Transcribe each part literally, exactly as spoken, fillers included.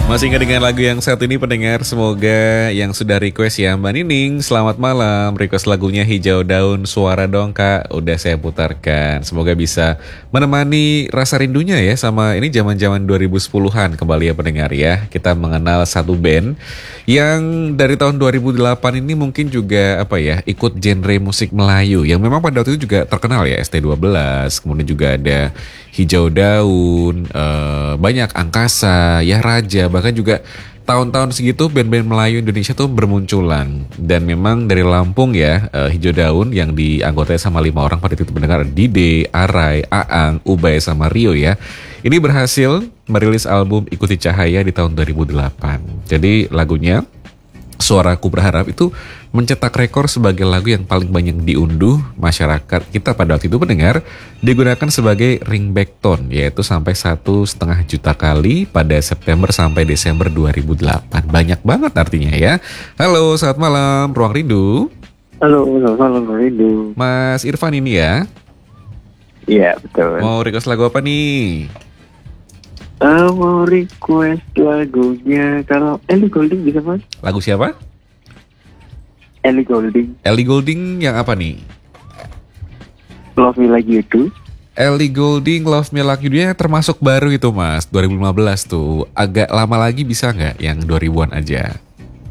Masih ingat dengan lagu yang satu ini pendengar, semoga yang sudah request ya Mbak Nining, selamat malam. Request lagunya Hijau Daun, Suara Dong Kak, udah saya putarkan. Semoga bisa menemani rasa rindunya ya sama ini zaman-zaman dua ribu sepuluhan kembali ya pendengar ya. Kita mengenal satu band yang dari tahun dua ribu delapan ini mungkin juga apa ya, ikut genre musik Melayu yang memang pada waktu itu juga terkenal ya, S T dua belas, kemudian juga ada Hijau Daun, uh, banyak Angkasa, ya Raja, bahkan juga tahun-tahun segitu band-band Melayu Indonesia tuh bermunculan. Dan memang dari Lampung ya, uh, Hijau Daun yang dianggotai sama lima orang pada itu mendengar Dide, Arai, Aang, Ubay sama Rio ya. Ini berhasil merilis album Ikuti Cahaya di tahun dua ribu delapan. Jadi lagunya Suaraku Berharap itu mencetak rekor sebagai lagu yang paling banyak diunduh masyarakat kita pada waktu itu pendengar, digunakan sebagai ringback tone, yaitu sampai satu setengah juta kali pada September sampai Desember dua ribu delapan. Banyak banget artinya ya. Halo, selamat malam Ruang Rindu. Halo, selamat malam Ruang Rindu. Mas Irfan ini ya? Iya, betul. Mau request lagu apa nih? Uh, mau request lagunya, kalau Ellie Goulding bisa mas? Lagu siapa? Ellie Goulding. Ellie Goulding yang apa nih? Love Me Like You Do. Ellie Goulding, Love Me Like You Do termasuk baru itu mas, dua ribu lima belas tuh. Agak lama lagi bisa nggak yang dua ribuan aja?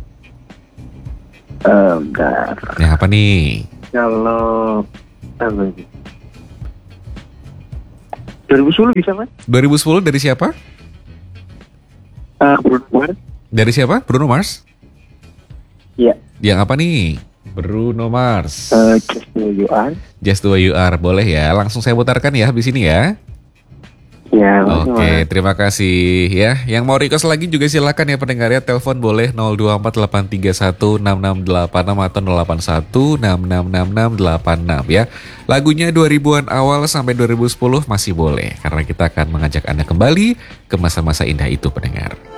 Uh, bentar. Yang apa nih? Kalau apa ini? dua ribu sepuluh bisa mas? dua ribu sepuluh dari siapa? Uh, Bruno Mars. Dari siapa? Bruno Mars? Iya. Yang apa nih? Bruno Mars. Uh, Just The Way You Are. Just The Way You Are, boleh ya. Langsung saya putarkan ya habis ini ya. Ya, Oke, okay, terima kasih ya. Yang mau request lagi juga silakan ya pendengar ya. Telepon boleh nol dua empat delapan tiga satu enam enam delapan enam atau nol delapan satu enam enam enam enam delapan enam ya. Lagunya dua ribuan awal sampai dua ribu sepuluh masih boleh, karena kita akan mengajak Anda kembali ke masa-masa indah itu pendengar.